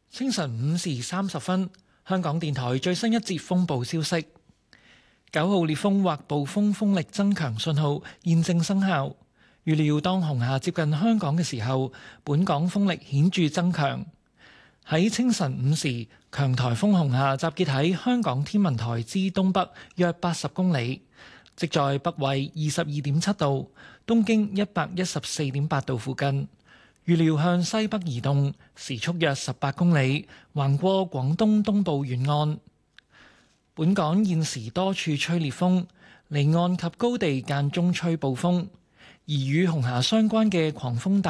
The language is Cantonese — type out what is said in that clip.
清晨5時30分，香港電台最新一節風暴消息：9號烈風或暴風風力增強信號現正生效。預料當紅霞接近香港嘅時候，本港風力顯著增強。喺清晨5時，強颱風紅霞集結喺香港天文台之東北約80公里，即在北緯22.7度、東經114.8度附近。預料向西北移動，時速約18公里，橫過廣東東部沿岸。本港現時多處吹烈風，離岸及高地間中吹暴風，而與紅霞相關嘅狂風大